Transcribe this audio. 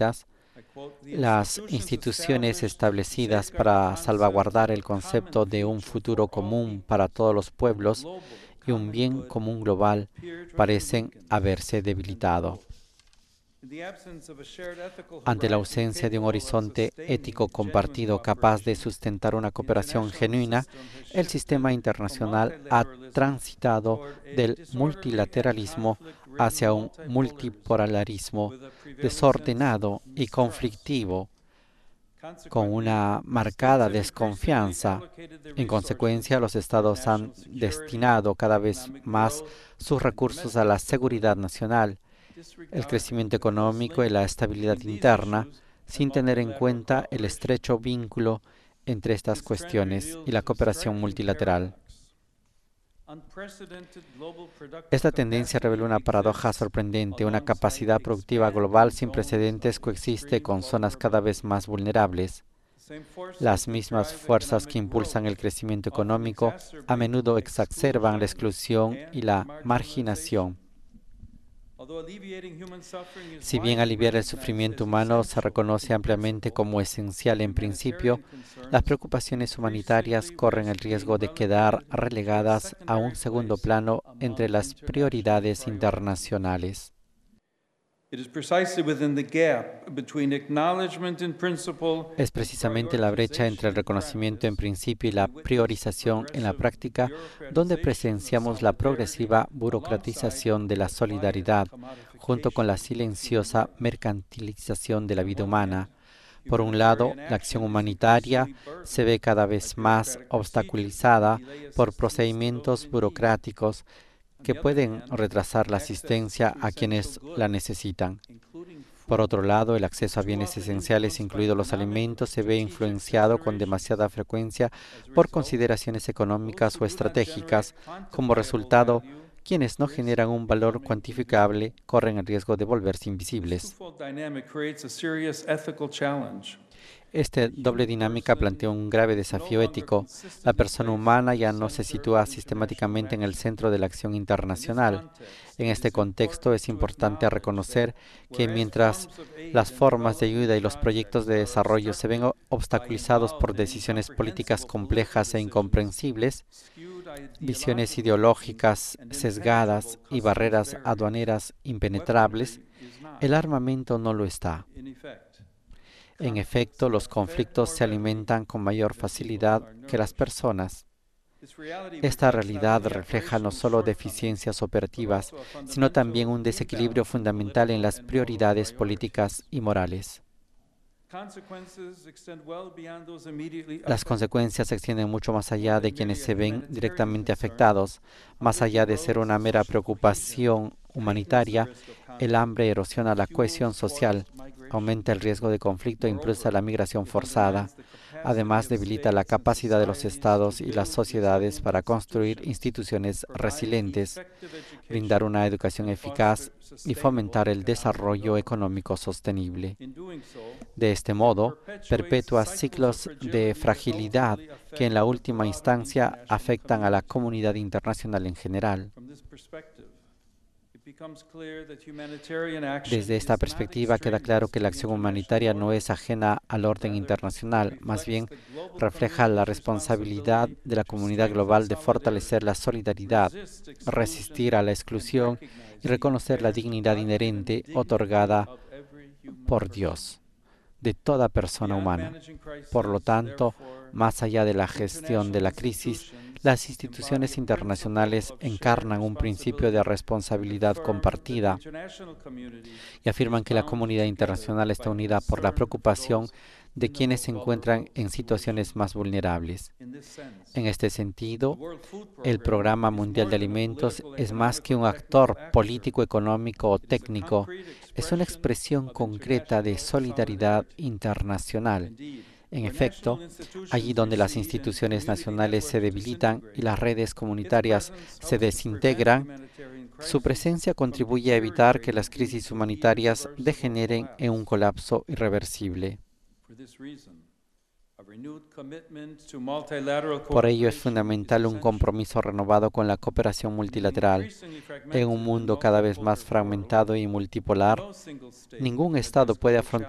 citas, las instituciones establecidas para salvaguardar el concepto de un futuro común para todos los pueblos y un bien común global parecen haberse debilitado. Ante la ausencia de un horizonte ético compartido capaz de sustentar una cooperación genuina, el sistema internacional ha transitado del multilateralismo hacia un multipolarismo desordenado y conflictivo, con una marcada desconfianza. En consecuencia, los estados han destinado cada vez más sus recursos a la seguridad nacional, el crecimiento económico y la estabilidad interna, sin tener en cuenta el estrecho vínculo entre estas cuestiones y la cooperación multilateral. Esta tendencia revela una paradoja sorprendente. Una capacidad productiva global sin precedentes coexiste con zonas cada vez más vulnerables. Las mismas fuerzas que impulsan el crecimiento económico a menudo exacerban la exclusión y la marginación. Si bien aliviar el sufrimiento humano se reconoce ampliamente como esencial en principio, las preocupaciones humanitarias corren el riesgo de quedar relegadas a un segundo plano entre las prioridades internacionales. Es precisamente la brecha entre el reconocimiento en principio y la priorización en la práctica donde presenciamos la progresiva burocratización de la solidaridad, junto con la silenciosa mercantilización de la vida humana. Por un lado, la acción humanitaria se ve cada vez más obstaculizada por procedimientos burocráticos que pueden retrasar la asistencia a quienes la necesitan. Por otro lado, el acceso a bienes esenciales, incluidos los alimentos, se ve influenciado con demasiada frecuencia por consideraciones económicas o estratégicas. Como resultado, quienes no generan un valor cuantificable corren el riesgo de volverse invisibles. Esta doble dinámica plantea un grave desafío ético. La persona humana ya no se sitúa sistemáticamente en el centro de la acción internacional. En este contexto es importante reconocer que mientras las formas de ayuda y los proyectos de desarrollo se ven obstaculizados por decisiones políticas complejas e incomprensibles, visiones ideológicas sesgadas y barreras aduaneras impenetrables, el armamento no lo está. En efecto, los conflictos se alimentan con mayor facilidad que las personas. Esta realidad refleja no solo deficiencias operativas, sino también un desequilibrio fundamental en las prioridades políticas y morales. Las consecuencias se extienden mucho más allá de quienes se ven directamente afectados. Más allá de ser una mera preocupación humanitaria, el hambre erosiona la cohesión social, aumenta el riesgo de conflicto e impulsa la migración forzada. Además, debilita la capacidad de los estados y las sociedades para construir instituciones resilientes, brindar una educación eficaz y fomentar el desarrollo económico sostenible. De este modo, perpetúa ciclos de fragilidad que en la última instancia afectan a la comunidad internacional en general. Desde esta perspectiva queda claro que la acción humanitaria no es ajena al orden internacional, más bien refleja la responsabilidad de la comunidad global de fortalecer la solidaridad, resistir a la exclusión y reconocer la dignidad inherente otorgada por Dios de toda persona humana. Por lo tanto, más allá de la gestión de la crisis, las instituciones internacionales encarnan un principio de responsabilidad compartida y afirman que la comunidad internacional está unida por la preocupación de quienes se encuentran en situaciones más vulnerables. En este sentido, el Programa Mundial de Alimentos es más que un actor político, económico o técnico, es una expresión concreta de solidaridad internacional. En efecto, allí donde las instituciones nacionales se debilitan y las redes comunitarias se desintegran, su presencia contribuye a evitar que las crisis humanitarias degeneren en un colapso irreversible. Por ello es fundamental un compromiso renovado con la cooperación multilateral. En un mundo cada vez más fragmentado y multipolar, ningún Estado puede afrontar